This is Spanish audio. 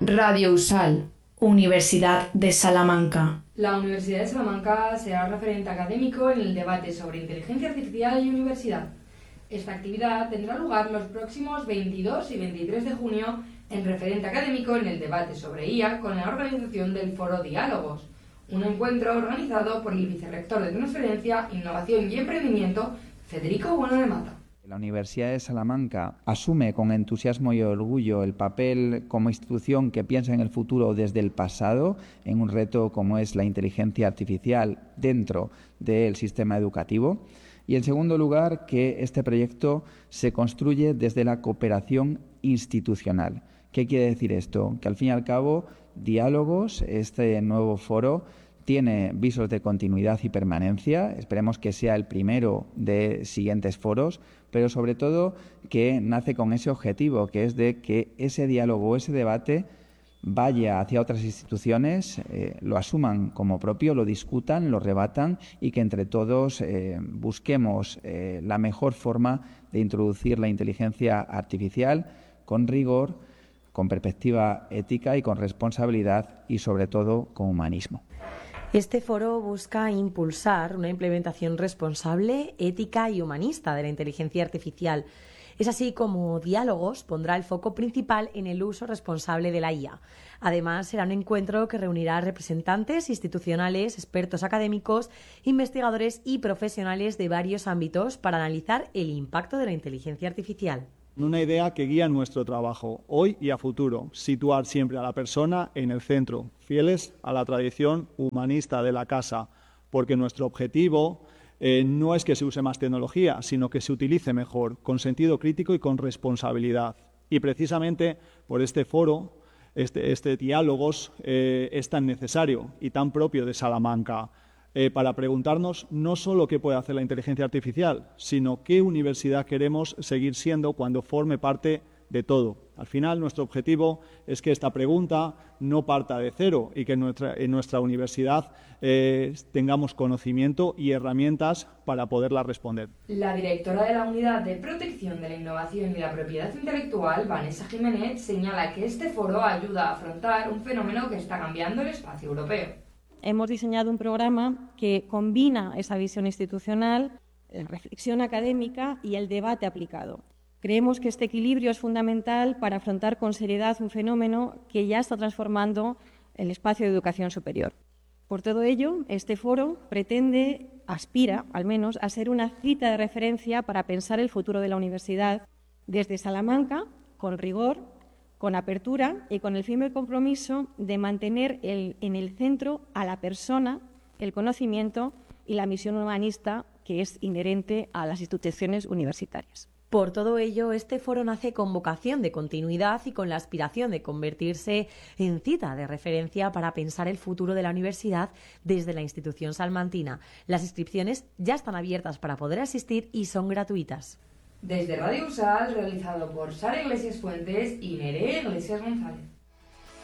Radio USAL, Universidad de Salamanca. La Universidad de Salamanca será referente académico en el debate sobre inteligencia artificial y universidad. Esta actividad tendrá lugar los próximos 22 y 23 de junio en referente académico en el debate sobre IA con la organización del Foro Diálogos, un encuentro organizado por el vicerrector de Transferencia, Innovación y Emprendimiento, Federico Bueno de Mata. La Universidad de Salamanca asume con entusiasmo y orgullo el papel como institución que piensa en el futuro desde el pasado, en un reto como es la inteligencia artificial dentro del sistema educativo. Y en segundo lugar, que este proyecto se construye desde la cooperación institucional. ¿Qué quiere decir esto? Que al fin y al cabo, Diálogos, este nuevo foro, tiene visos de continuidad y permanencia. Esperemos que sea el primero de siguientes foros, pero sobre todo que nace con ese objetivo, que es de que ese diálogo, ese debate vaya hacia otras instituciones, lo asuman como propio, lo discutan, lo rebatan y que entre todos busquemos la mejor forma de introducir la inteligencia artificial con rigor, con perspectiva ética y con responsabilidad y sobre todo con humanismo. Este foro busca impulsar una implementación responsable, ética y humanista de la inteligencia artificial. Es así como Diálogos pondrá el foco principal en el uso responsable de la IA. Además, será un encuentro que reunirá representantes institucionales, expertos académicos, investigadores y profesionales de varios ámbitos para analizar el impacto de la inteligencia artificial. Una idea que guía nuestro trabajo, hoy y a futuro, situar siempre a la persona en el centro, fieles a la tradición humanista de la casa, porque nuestro objetivo no es que se use más tecnología, sino que se utilice mejor, con sentido crítico y con responsabilidad. Y precisamente por este foro, este Diálogos, es tan necesario y tan propio de Salamanca, para preguntarnos no solo qué puede hacer la inteligencia artificial, sino qué universidad queremos seguir siendo cuando forme parte de todo. Al final, nuestro objetivo es que esta pregunta no parta de cero y que en nuestra universidad tengamos conocimiento y herramientas para poderla responder. La directora de la Unidad de Protección de la Innovación y la Propiedad Intelectual, Vanessa Jiménez, señala que este foro ayuda a afrontar un fenómeno que está cambiando el espacio europeo. Hemos diseñado un programa que combina esa visión institucional, la reflexión académica y el debate aplicado. Creemos que este equilibrio es fundamental para afrontar con seriedad un fenómeno que ya está transformando el espacio de educación superior. Por todo ello, este foro aspira al menos, a ser una cita de referencia para pensar el futuro de la universidad desde Salamanca, con rigor, con apertura y con el firme compromiso de mantener en el centro a la persona, el conocimiento y la misión humanista que es inherente a las instituciones universitarias. Por todo ello, este foro nace con vocación de continuidad y con la aspiración de convertirse en cita de referencia para pensar el futuro de la universidad desde la institución salmantina. Las inscripciones ya están abiertas para poder asistir y son gratuitas. Desde Radio USAL, realizado por Sara Iglesias Fuentes y Nerea Iglesias González.